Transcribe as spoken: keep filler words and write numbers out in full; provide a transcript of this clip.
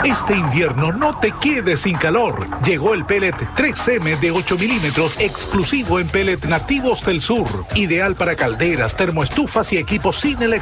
Este invierno no te quedes sin calor. Llegó el pellet tres eme de ocho milímetros exclusivo en pellet nativos del sur. Ideal para calderas, termoestufas y equipos sin electricidad.